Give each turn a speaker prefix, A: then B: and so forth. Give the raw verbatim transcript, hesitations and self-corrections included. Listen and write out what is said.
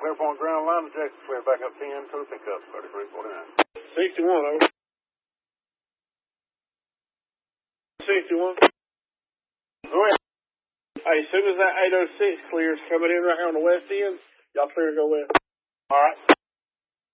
A: clear point ground line, Jack, clear back up ten to the pickup, thirty-three forty-nine.
B: sixty-one, over. sixty-one.
A: Go ahead.
B: Hey, as soon as that eight oh six clears coming in right here on the west end, y'all clear and go west.
A: All right.